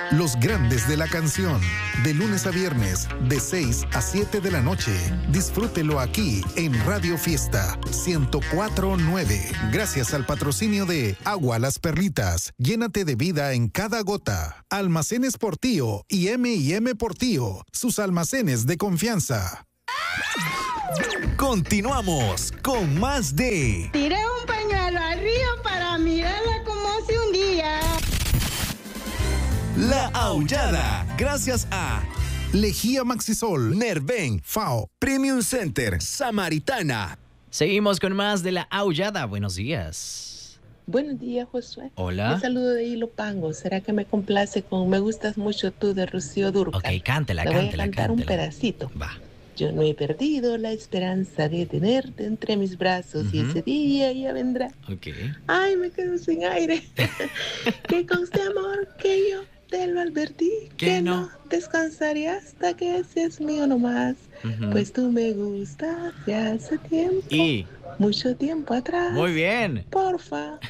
Los grandes de la canción, de lunes a viernes, de 6 a 7 de la noche. Disfrútelo aquí en Radio Fiesta 104.9. Gracias al patrocinio de Agua Las Perlitas. Llénate de vida en cada gota. Almacenes Portillo y M&M Portillo. Sus almacenes de confianza. Continuamos con más de... Tiré un pañuelo al río para mirarla como se hundía. La Aullada, gracias a Lejía Maxisol, Nerven, FAO, Premium Center, Samaritana. Seguimos con más de La Aullada. Buenos días. Buenos días, Josué. Hola. Un saludo de Ilopango. ¿Será que me complace con Me gustas mucho tú de Rocío Dúrcal? Ok, cántela, Te cántela, voy a cantar cántela. un pedacito. Va. Yo no he perdido la esperanza de tenerte entre mis brazos y ese día ya vendrá. Ok. Ay, me quedo sin aire. Que conste, amor, que yo te lo advertí. Que no descansaré hasta que seas mío nomás. Pues tú me gustas de hace tiempo. Y... mucho tiempo atrás. Muy bien. Porfa.